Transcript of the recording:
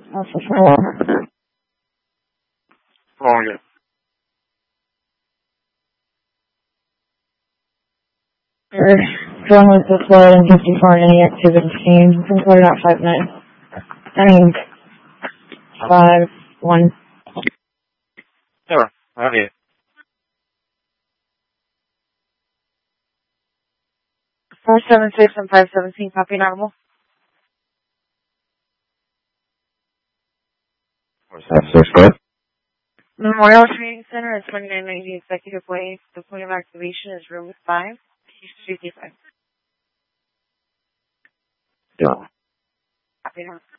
That's for sure. Longer. Drone was deployed and 54 in any activity scene. Reported at 5-9. I mean, 5-1. Sure. Have you? 476 and 517, copy normal. 476, go ahead. Memorial Training Center at 2990 Executive Way. The point of activation is room 5, Street 5. Yeah. Copy normal.